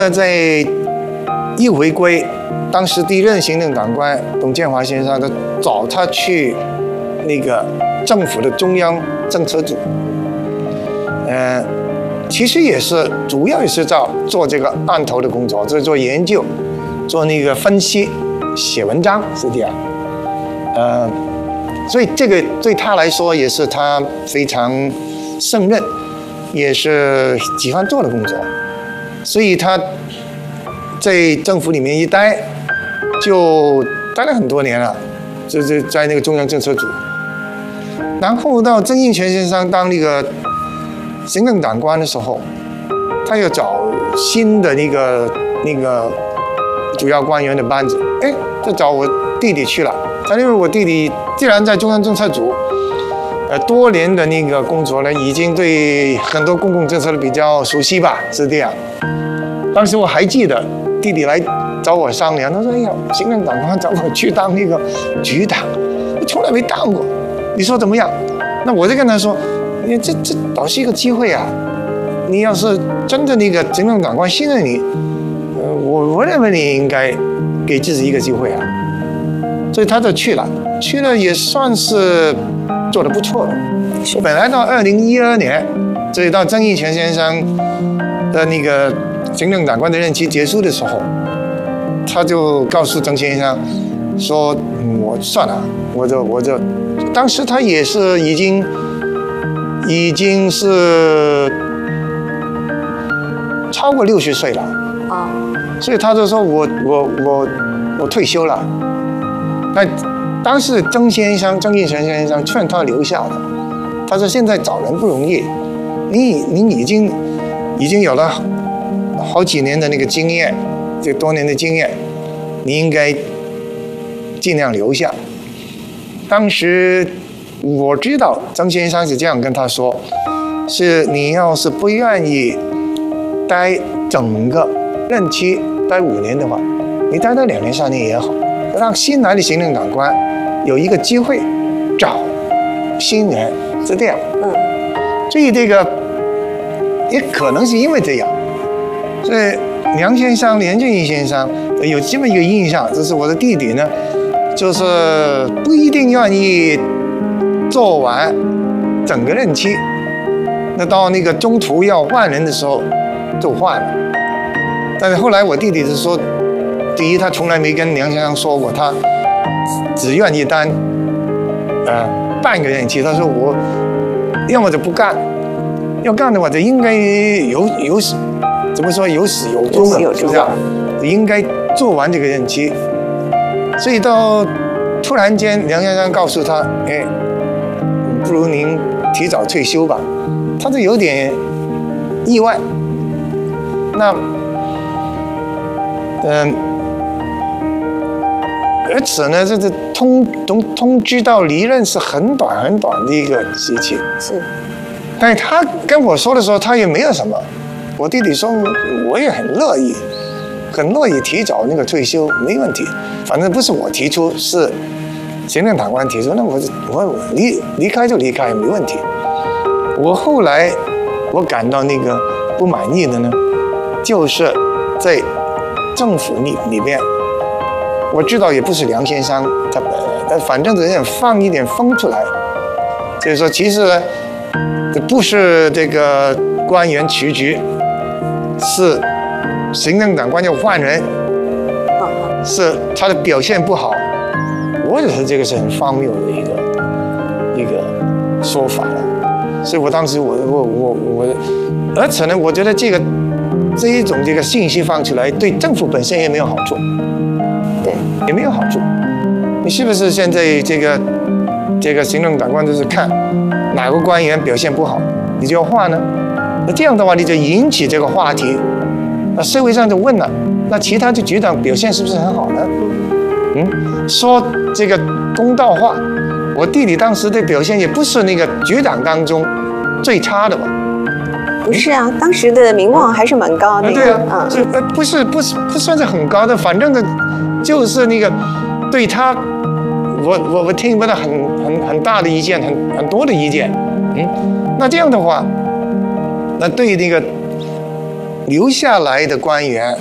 在一回归，当时第一任行政长官董建华先生，他找他去那个政府的中央政策组，其实也是主要也是做这个案头的工作，就是做研究，做那个分析，写文章是这样。所以这个对他来说也是他非常胜任，也是喜欢做的工作。所以他在政府里面一待，就待了很多年了，就是在那个中央政策组。然后到曾荫权先生当那个行政长官的时候，他又找新的那个主要官员的班子，就找我弟弟去了。他因为我弟弟既然在中央政策组，多年的那个工作呢，已经对很多公共政策比较熟悉吧，是这样。当时我还记得弟弟来找我商量，他说：“哎呀，行政长官找我去当那个局长，我从来没当过，你说怎么样？”那我就跟他说：“你这倒是一个机会啊！你要是真的那个行政长官信任你，我认为你应该给自己一个机会啊。”所以他就去了也算是做得不错的。本来到2012年，所以到曾荫权先生的那个行政长官的任期结束的时候，他就告诉曾先生说：“我算了，我就，当时他也是已经是超过60岁了啊，所以他就说我退休了。那当时曾荫权先生劝他留下的，他说现在找人不容易，你已经有了好几年的那个经验，这多年的经验，你应该尽量留下。当时我知道曾先生是这样跟他说，是你要是不愿意待整个任期待5年的话，你待到2年3年也好，让新来的行政长官有一个机会找新人，是这样。所以这个也可能是因为这样，所以梁俊义先生有这么一个印象，就是我的弟弟呢，就是不一定愿意做完整个任期，那到那个中途要换人的时候就换了。但是后来我弟弟是说，第一他从来没跟梁先生说过他只愿意当半个任期，他说我要么就不干，要干的话就应该怎么说有始有终的，是这样，应该做完这个任期。所以到突然间梁先生告诉他，不如您提早退休吧，他就有点意外。那而且呢，这通知到离任是很短的一个时期。是，但是他跟我说的时候，他也没有什么。我弟弟说，我也很乐意提早那个退休，没问题。反正不是我提出，是行政长官提出，那我离开就离开，没问题。我后来我感到那个不满意的呢，就是在政府里边。我知道也不是梁先生他本人，但反正人家放一点风出来，就是说其实呢，不是这个官员辞职，是行政长官要换人，是他的表现不好。我觉得这个是很荒谬的一个说法了。所以我当时而且呢，我觉得这一种这个信息放出来，对政府本身也没有好处。对，也没有好处。你是不是现在这个行政长官就是看哪个官员表现不好，你就要换呢？那这样的话，你就引起这个话题，那社会上就问了，那其他的局长表现是不是很好呢？说这个公道话，我弟弟当时的表现也不是那个局长当中最差的吧？ 不是啊，当时的名望还是蛮高的。 对啊，这不算是很高的，反正呢。就是那个对他，我听不到很大的意见，很多的意见，那这样的话，那对那个留下来的官员